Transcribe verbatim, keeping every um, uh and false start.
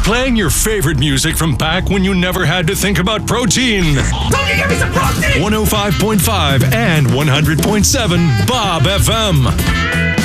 Playing your favorite music from back when you never had to think about protein. Don't you give me some protein! one oh five point five and one hundred point seven Bob F M.